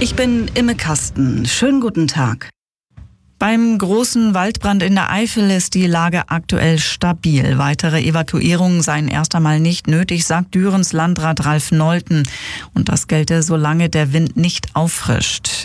Ich bin Imme Kasten. Schönen guten Tag. Beim großen Waldbrand in der Eifel ist die Lage aktuell stabil. Weitere Evakuierungen seien erst einmal nicht nötig, sagt Dürens Landrat Ralf Nolten. Und das gelte, solange der Wind nicht auffrischt.